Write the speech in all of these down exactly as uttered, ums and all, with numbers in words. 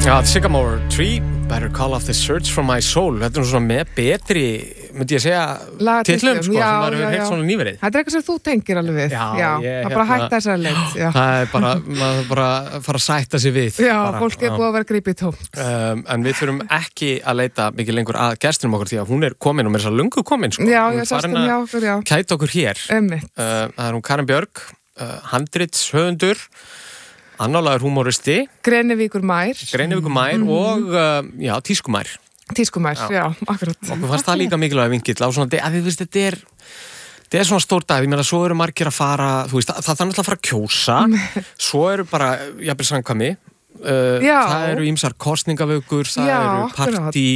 Já, Sycamore Tree, Better Call Off the Search for My Soul. Þetta er svona með betri, myndi ég segja, titlum, sko, já, sem maður já, hefur heilt já. svona nýverið. Þetta er eitthvað sem þú tengir alveg við. Já, já ég, það er bara hægt þessari leið. Já. Það er bara, maður bara fara að sætta sig við. Já, bara, fólk er búið að vera gripið tómt. Um, en við þurfum ekki að leita mikið lengur að gestinum okkur því að hún er komin og mér er svo löngu komin, sko. Já, hún já, sestum hjá okkur, já. Kæta okkur hér. Einmitt. Uh, það er hún Karin Björg, uh, handritshöfundur, annálaður húmóristi, Grenivíkur mær, Grenivíkur mær mm. og uh, já, tískumær. Tískumær, já, já akkurat. Okkur fannst það líka mikilvæg vingill á svona, að þið veist, þetta er, þetta er svona stór dag, ég meina, svo eru margir að fara, þú veist, það, það er náttúrulega að fara að kjósa, svo eru bara, jafnvel samkvæmi, uh, það eru ýmsar kosningavökur, það já, eru partí,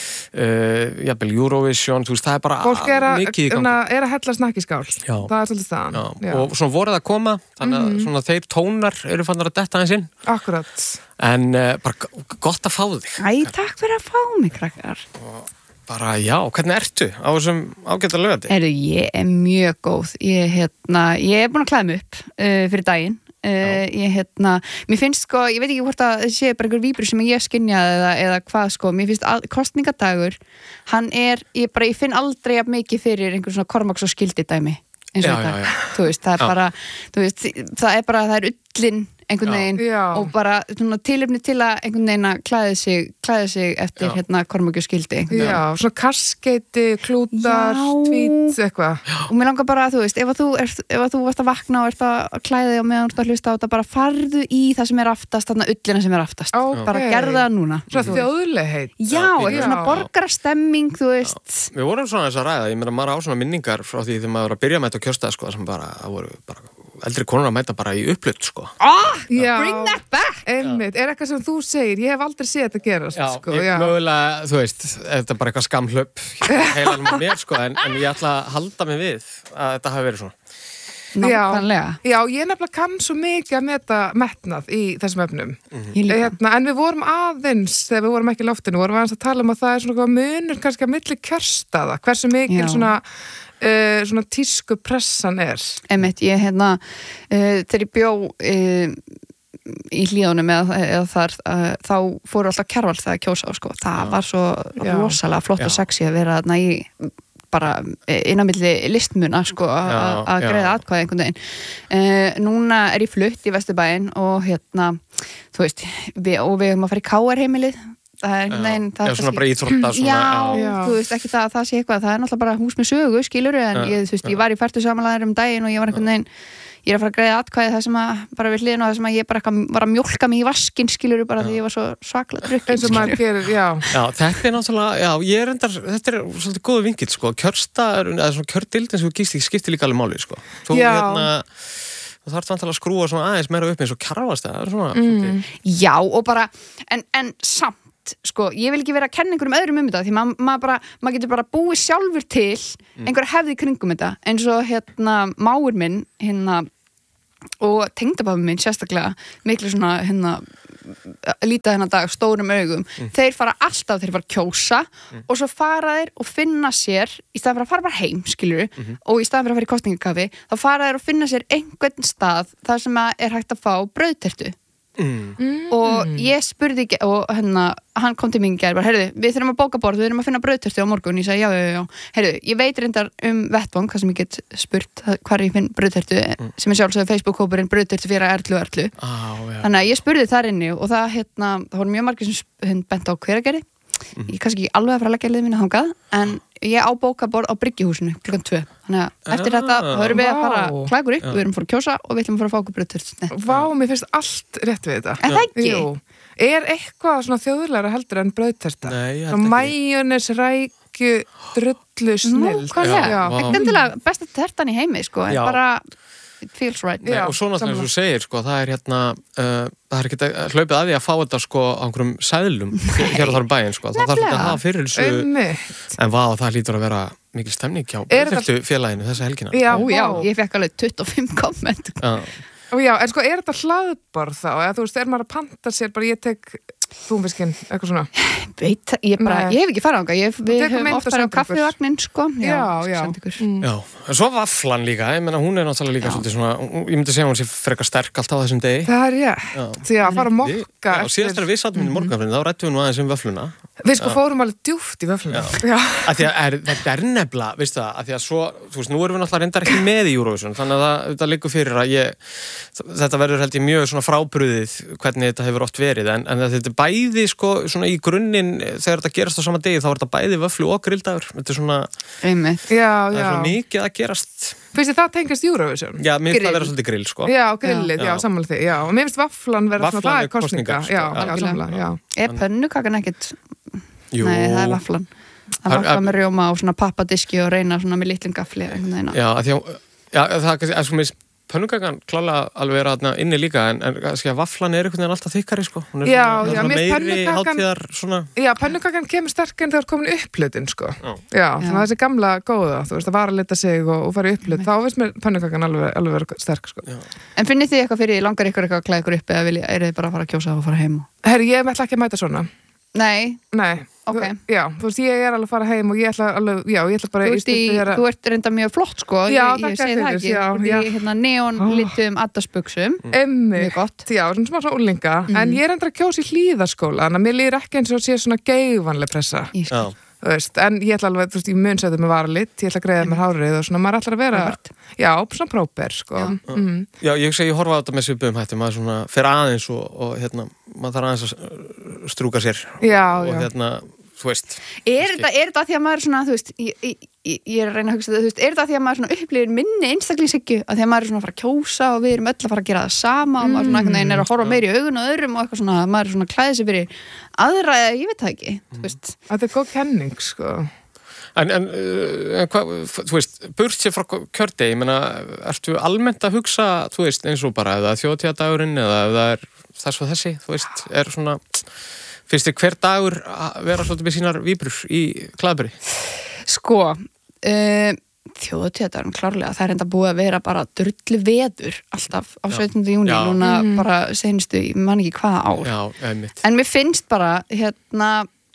uh, jafnvel Eurovision, þú veist, það er bara fólk er að, mikið í gangi. er að hella snakkiskál, já. það er svolítið staðan. Já. Já. Og svona voruð að koma, þannig að mm. svona þeir tónar eru fannar að detta aðeins inn. Akkurat. En uh, bara gott að fá þig. Æ, takk fyrir að fá mig, krakkar. Og bara, já, hvernig ertu á þessum ágæta laugardegi? Heyrðu, ég er mjög góð. Ég, hérna, ég er búin að klæða mig upp uh, fyrir daginn. Uh, ég, hérna, mér finnst sko, ég veit ekki hvort að það sé bara einhver víbrur sem ég skynjaði eða, eða hvað sko, mér finnst að, kosningadagur, hann er, ég bara, ég finn aldrei jafn mikið fyrir einhver svona Kormáks og skildi dæmi eins og þetta, þú veist, það er já. bara, þú veist, það er bara, það er ullin einhvern veginn já. og bara svona tilefni til að einhvern veginn að klæða sig, klæða sig eftir já. hérna Kormáki og skildi. Já, svona kaskeiti, klútar, tvít, eitthvað. Og mér langar bara að þú veist, ef að þú, er, ef að þú varst að vakna og ert að klæða þig og meðan þú ert að hlusta á þetta, bara farðu í það sem er aftast, þarna ullina sem er aftast. Okay. Bara gerðu það núna. Svona þjóðlegheit. Já, eitthvað svona borgarastemming, þú veist. Já. Við vorum svona þess að ræða, ég meina maður á svona minningar frá því þegar maður var að byrja með þetta á kjörstað, sko, sem bara, það voru bara eldri konur að mæta bara í upplut, sko. Ah, bring that back! Einmitt, er eitthvað sem þú segir, ég hef aldrei séð þetta gerast, já, sko. Ég, já, mögulega, þú veist, þetta er bara eitthvað skamhlaup heilanum á mér, sko, en, en ég ætla að halda mig við að þetta hafi verið svona. Nákvæmlega. Já, já, ég nefnilega kann svo mikið að meta metnað í þessum efnum. Mm-hmm. Hérna, en við vorum aðeins, þegar við vorum ekki í loftinu, vorum aðeins að tala um að það er svona munur kannski að milli kjörstaða, hversu mikil já. svona Uh, svona tísku pressan er. Einmitt, ég hérna uh, þegar ég bjó uh, í hlíðunum eða, eða þar uh, þá fóru alltaf Kjarval þegar kjósa sko. Það já. Var svo já. Rosalega flott já. Og sexy að vera þarna í bara innanmilli listmuna sko, að greiða atkvæði einhvern veginn. Uh, núna er ég flutt í Vesturbæinn og hérna þú veist, við, og við erum að fara í K R heimilið. Það er einhvern veginn já, svona bara íþrótta svona, já, já, þú veist ekki það að það sé eitthvað það er náttúrulega bara hús með sögu, skilur en ég, þú veist, ég var í fertugssamanlæðir um daginn og ég var einhvern veginn, ég er að fara að greiða atkvæði það sem að, bara við hliðin á það sem að ég bara eitthvað var að mjólka mig í vaskinn, skilur bara já. Því ég var svo svaklega drukkin eins og maður gerir, já já, þetta er náttúrulega, já, ég er endar þetta er svolítið góða vingill, sko, kjörstaður eða svona kjördildin sem þú gíst, skiptir líka alveg máli, sko þú, hérna, þú þarft vantilega að skrúa svona aðeins meira upp eins og Kjarvalstað svona, mm. já, og bara, en, en samt sko, ég vil ekki vera að kenna einhverjum öðrum um þetta því maður ma bara, maður getur bara búið sjálfur til einhver hefði kringum þetta eins og hérna mágur minn hérna og tengdapabbi minn sérstaklega miklu svona hérna líta þennan dag stórum augum mm. þeir fara alltaf, þeir fara að kjósa mm. og svo fara þeir og finna sér í staðan fyrir að fara bara heim, skilur mm -hmm. og í staðan fyrir að fara í kosningakafi þá fara þeir og finna sér einhvern stað þar sem er hægt að fá brauðtertu Mm. og ég spurði ekki og hérna, hann kom til mig í gær bara, heyrðu, við þurfum að bóka borð, við þurfum að finna brauðtertu á morgun, ég sagði já, já, já, heyrðu, ég veit reyndar um vettvang, hvað sem ég get spurt hvar ég finn brauðtertu, mm. sem er sjálfsögðu Facebook-hópurinn brauðtertu fyrir Erlu Erlu ah, þannig að ég spurði þar inni og það, hérna, það voru mjög margir sem bent á Hveragerði mm. ég kannski ekki alveg að fara að leggja liðið mínu þangað, en ég á bókaborð á Bryggjuhúsinu klukkan tvö, þannig að eftir ah, þetta þá erum við að fara klækur upp, við erum að fara að kjósa og við ætlum að fara að fá okkur brauðtertu. Vá, mér finnst allt rétt við þetta. En það ekki? Jú. Er eitthvað svona þjóðlegra heldur en brauðterta? Nei, ég held ekki. Majónes, rækju, drullu, snill. Nákvæmlega, ekki endilega besta tertan í heimi, sko, en bara it feels right. Nei, og svo náttúrulega eins og þú segir, sko, það er hérna uh, það er ekki hlaupið að því að fá þetta sko á einhverjum sæðlum hér á þar um bæinn, sko, það þarf ekki að hafa fyrir þessu en vá, það hlýtur að vera mikil stemning hjá brauðtertu félaginu þessa helgina. Já, já, ég fekk alveg tuttugu og fimm komment. Já. Og já, en sko, er þetta hlaðborð þá? Eða þú veist, er maður að panta sér bara, ég tek túnfiskinn, eitthvað svona veit, ég, bara, ég hef ekki farið ánga við höfum oft farið á kaffivagnin sko. já, já, mm. já. En svo vaflan líka, ég meina hún er náttúrulega líka svolítið svona, ég myndi segja hún sé frekar sterk alltaf á þessum degi það er ég, því að fara að mokka já, síðast þegar við sattum inn í morgunaflinu þá rættum við nú aðeins um vöfluna við sko fórum alveg djúpt í vöfluna já. Að því að er, þetta er nefnilega, veistu það, að því að svo, þú veist, nú erum við náttúrulega reyndar ekki með í Eurovision, þannig að það, þetta liggur fyrir að ég, þetta verður held ég mjög svona frábrugðið hvernig þetta hefur oft verið, en, en þetta er bæði sko svona í grunninn þegar þetta gerast á sama degi, þá er þetta bæði vöflu og grilldagur, þetta er svona, Einmitt. já, það er já. svona mikið að gerast. Finnst þið það tengast Eurovision? Já, mér finnst það vera svolítið grill, sko. Já, grillið, já, já sammála því, já, og mér finnst vaflan vera vaflan svona, það er er kosninga, kosningar, já, sko, já, sammála, já. Er pönnukakan ekkert? Jú. Nei, það er vaflan. Það er vaflan með rjóma og svona pappadiski og reyna svona með litlum gafli. Já, að því að, já, það er kannski, sko, mér pönnukakan klálega alveg er að inni líka, en, en kannski að vaflan er einhvern veginn alltaf þykkari, sko. Hún er já, svona, já, svona meiri pönnukakan, hátíðar, svona. Já, pönnukakan kemur sterk en þegar komin upplutin, sko. Já, já þannig að þessi gamla góða, þú veist, að vara að lita sig og, og fara í upplut, þá veist mér pönnukakan alveg, alveg vera sterk, sko. Já. En finnið þið eitthvað fyrir, langar ykkur eitthvað að klæða ykkur upp eða vilja, er þið bara að fara að kjósa og fara heim? Herri, ég ætla ekki að mæta svona. Nei. Nei. Ok. Já, þú veist, ég er alveg að fara heim og ég ætla alveg, já, ég ætla bara Þú ert, í, að... þú ert reynda mjög flott, sko. Já, ég, ég segi það ekki. Já, þú ert já. í hérna, neonlitum addasbuxum. Emmi. Mjög gott. Já, svona smá svona úlinga. Mm. En ég er enda að kjósa í Hlíðaskóla, þannig að mér líður ekki eins og sé svona geigvanleg pressa. Ég skil. Þú veist, en ég ætla alveg, þú veist, ég mun setja mig varalitt, ég ætla að greiða mér hárið og svona, maður ætlar að vera, Robert. já, svona próper, sko. Já. Mm. já ég segi, ég horfa á þetta með svipum hætti, maður svona fer aðeins og, og hérna, maður þarf aðeins að strúka sér Já, og já. hérna, þú veist. Er þetta, er þetta að því að maður er svona, þú veist, ég, ég, ég, ég er að reyna að hugsa þetta, þú veist, er þetta að því að maður svona upplifir minni einstaklingshyggju, að því að maður er svona að fara að kjósa og við erum öll að fara að gera það sama og maður svona einhvern veginn er að horfa meiri í augun og öðrum og eitthvað svona, maður er svona að klæða sig fyrir aðra, ég veit það ekki, þú veist. Þetta er góð kenning, sko. En, en, en hvað, þú veist, burt sér frá kjördegi, ég meina, ertu almennt að hugsa, þú veist, eins og bara eða þjóðtíðardagurinn eða ef það er þess og þessi, þú veist, er svona, finnst þér hver dagur að vera svolítið með sínar víbrur í klæðburi? Sko, uh, þjóðtíðardagurinn klárlega, það er enda búið að vera bara drullu veður alltaf á sautjánda júní, Já. núna mm. bara seinustu, ég man ekki hvaða ár. Já, einmitt. En mér finnst bara, hérna,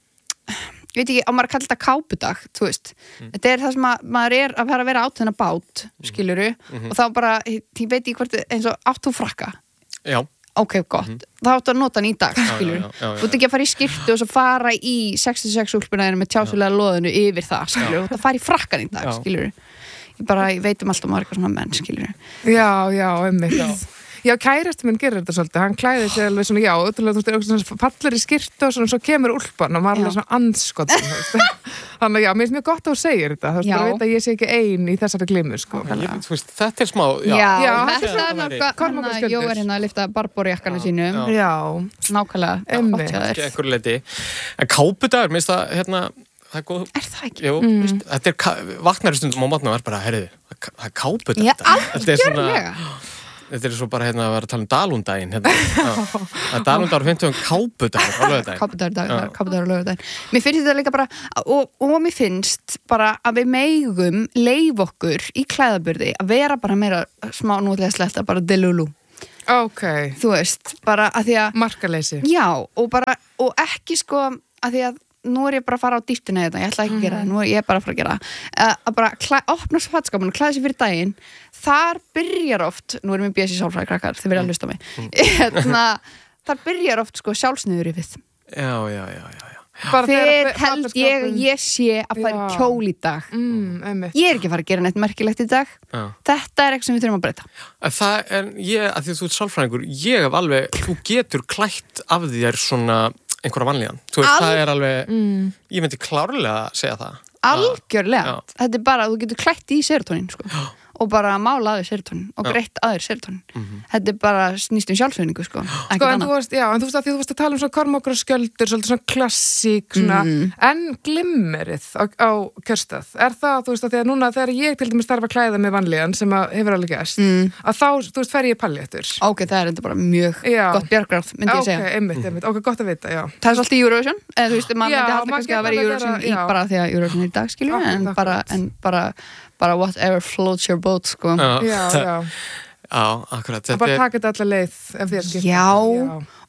ég veit ekki, á maður að kalla þetta kápudag, þú veist. Mm. Þetta er það sem að, maður er að fara að vera átt þennan bát, skiluru, mm. og þá bara, ég veit ekki hvort, eins og átt þú frakka. Já. Ok, gott. Mm. Það áttu að nota hann í dag, skiluru. Þú ert ekki að fara í skyrtu og svo fara í sextíu og sex úlpunæðinu með tjásulega loðinu yfir það, skiluru. Þú ert að fara í frakkan í dag, Já. skiluru. Ég bara, ég veit um allt og maður eitthvað svona menn, skiluru. Já, já, einmitt. Já. Já, kærasti minn gerir þetta svolítið, hann klæði sig alveg svona, já, ótrúlega, þú veist, fallir í skyrtu og svona, svo kemur úlpan og maður er svona anskotin, þú veist. Þannig að já, mér finnst mjög gott að þú segir þetta, þú veist, bara veit að ég sé ekki ein í þessari glimmu, sko. Ég, þú veist, þetta er smá, já. Já, Já, þetta er náttúrulega, hann að Jó er hérna að lifta barborjakkanum sínum. Já. Nákvæmlega, Einmitt. gott hjá þér. Ekki einhverju leiti. En kápudagur, minnst það, hérna, það er góð. Er það ekki? Jú, mm. veist, þetta er, vaknar í stundum á matna og er bara, herriði, það er kápudagur. Já, Þetta er svona- algjörlega. Þetta er svo bara hérna að vera að tala um Dalundaginn hérna. Það er Dalundagur fimmtugum kápudagur á laugardaginn. Kápudagur dag, kápudagur á laugardaginn. Mér finnst þetta líka bara, og, og mér finnst bara að við megum leif okkur í klæðaburði að vera bara meira smá nútlega sletta, bara delulu. Ok. Þú veist, bara að því að, Markaleysi. já, og bara, og ekki sko, að því að nú er ég bara að fara á dýptina í þetta, ég ætla ekki að gera það, nú er ég bara að fara að gera það, að bara klæ, opna svo fatskapun og klæða sér fyrir daginn, þar byrjar oft, nú erum við B S í sálfræði krakkar, þið verða að hlusta á mig, hérna, þar byrjar oft sko sjálfsniður yfir. Já, já, já, já, já. Hver held ég ég sé að fara í kjól í dag? Mm, einmitt. Ég er ekki að fara að gera neitt merkilegt í dag. Já. Þetta er eitthvað sem við þurfum að breyta. En það er, ég, að því að þú ert sálfræðingur, ég hef alveg, þú getur klætt af þér svona einhverja vanlíðan. Þú veist, Al- það er alveg, Mm. ég myndi klárlega segja það. Algjörlega. Já. Þetta er bara að þú getur klætt í serotonin, sko. Og bara mála aður serotonin og Já. greitt aður serotonin. Þetta er bara snýst um sjálfsögningu, sko. Sko, Ekkert en þú annað. varst, já, en þú veist að því þú varst að tala um svona kormokkur og skjöldur, svolítið svona klassík, svona, en glimmerið á, á kjörstað, er það, þú veist að því að núna þegar ég til dæmis starfa að klæða með vanlíðan sem að hefur alveg gæst, Mm. að þá, þú veist, fer ég palléttur. Ok, það er þetta bara mjög Já. gott bjargráð, myndi ég Ok, segja. einmitt, einmitt, ok, gott að vita, já. Það er svolítið Eurovision, eða þú veist, maður Já, myndi halda maður kannski að vera í getur Eurovision alveg í vera- já. bara því að Eurovision er í dag, skiljum við, en Akkurat, bara, akkurat. en bara, bara whatever floats your boat, sko. Já, Já, já, já akkurat. að bara Þetta er, taka þetta allar leið ef þér skipta. Já,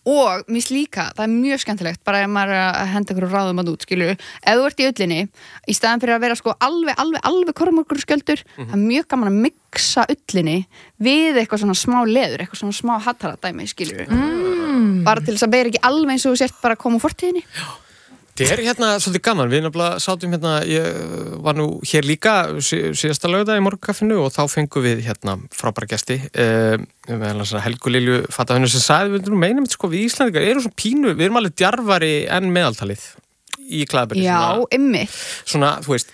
og mér líka, það er mjög skemmtilegt bara ef maður er að henda ykkur ráðum að út skilur, ef þú ert í ullinni í staðan fyrir að vera sko alveg, alveg, alveg kormorkurskjöldur, mm-hmm. það er mjög gaman að mixa ullinni við eitthvað svona smá leður, eitthvað svona smá hattaradæmi skilur, mm. bara til þess að vera ekki alveg eins og þú sért bara að koma úr fortíðinni. Já. Það er hérna svolítið gaman, við nefnilega sátum hérna, ég var nú hér líka síðasta laugardag í morgunkaffinu og þá fengum við hérna frábæra gesti um, Helgu Lilju Fatahönnu sem sagði, við meinum þetta sko, við Íslandingar erum svona pínu, við erum alveg djarfari en meðaltalið í klæðaberi. Já, einmitt. Svona, þú veist,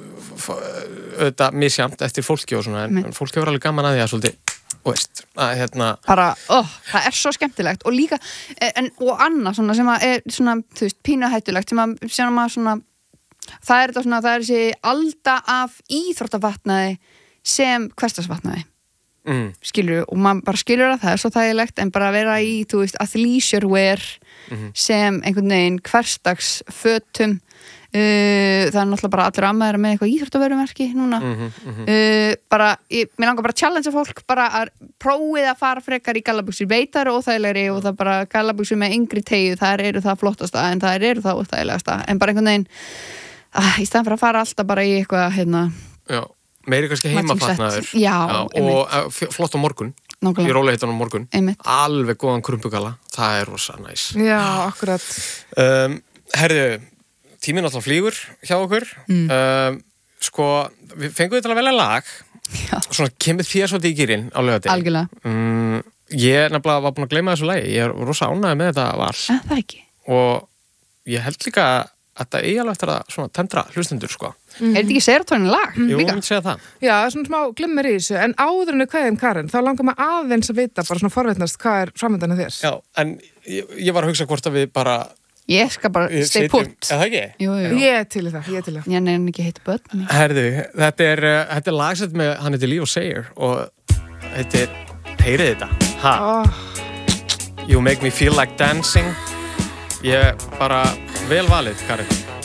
auðvitað misjamt eftir fólki og svona, en fólki var alveg gaman að því að svolítið og veist, að hérna bara, ó, það er svo skemmtilegt og líka, en, og annað svona sem að er svona, þú veist, pínuhættulegt sem að, sem að svona það er þetta svona, það er þessi alda af íþróttavatnaði sem hversdagsvatnaði mm. skilur, og maður bara skilur að það er svo þægilegt, en bara vera í, þú veist, athleisure wear mm-hmm. sem einhvern veginn hversdagsfötum Uh, það er náttúrulega bara allir ammæðir með eitthvað íþróttavörumerki núna mm-hmm, mm-hmm. Uh, bara, ég, mér langar bara að challengea fólk bara að prófið að fara frekar í gallabuxur, veit það eru óþægilegri og það bara gallabuxur með yngri tegju, það eru það flottasta en það eru það óþægilegasta, en bara einhvern veginn uh, í staðan fyrir að fara alltaf bara í eitthvað hérna Já, meiri kannski heimafatnaður Já, og uh, flott á morgun Nógulega. Í rólegheitan á morgun einmitt. Alveg góðan krumpugalla, það er rosa næs Já, akkurat um, Herðu tíminn alltaf flýgur hjá okkur mm. um, sko, við fengum við til að velja lag Já. Svona kemur þér svolítið í gýrin á laugardegi. Algjörlega um, Ég nefnilega var búin að gleyma þessu lagi, ég er rosa ánægð með þetta val en það ekki og ég held líka að þetta eigi alveg eftir að svona tendra hlustendur sko. mm. Er þetta ekki serotonin lag? Mm. Jú, ég myndi segja það Já, svona smá glimmer í þessu, en áður en við kveðum Karen, þá langar maður aðeins að vita bara svona forvitnast hvað er framöndan af þér Já, en ég, ég var að hugsa hvort að við bara Ég skal bara stay put. Er það ekki? Jú, jú. Ég er til í það, ég er til í það. Ég nefnir ekki heita börn. Herðu, þetta er, uh, þetta er lagsett með, hann heitir Leo Sayer og þetta er, heyrið þetta, ha? Oh. You make me feel like dancing. Ég bara, vel valið, Karin.